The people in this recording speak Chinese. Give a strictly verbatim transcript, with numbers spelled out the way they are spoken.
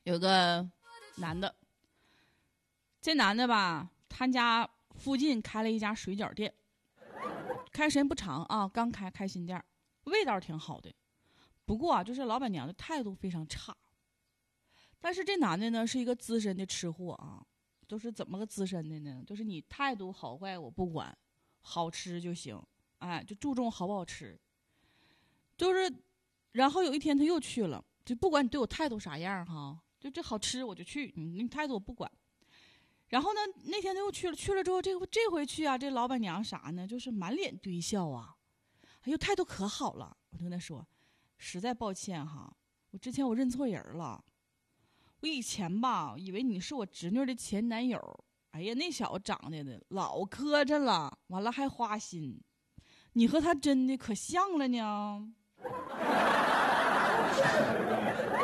有个男的，这男的吧，他家附近开了一家水饺店，开时间不长啊，刚开开新店，味道挺好的。不过啊，就是老板娘的态度非常差。但是这男的呢，是一个资深的吃货啊，都是怎么个资深的呢？就是你态度好坏我不管，好吃就行，哎，就注重好不好吃。就是，然后有一天他又去了，就不管你对我态度啥样哈，就这好吃我就去，你你态度我不管。然后呢，那天他又去了，去了之后这这回去啊，这老板娘啥呢？就是满脸堆笑啊，哎呦态度可好了。我就跟他说，实在抱歉哈，我之前我认错人了。我以前吧，以为你是我侄女的前男友。哎呀，那小子长得的老磕碜了，完了还花心，你和他真的可像了呢。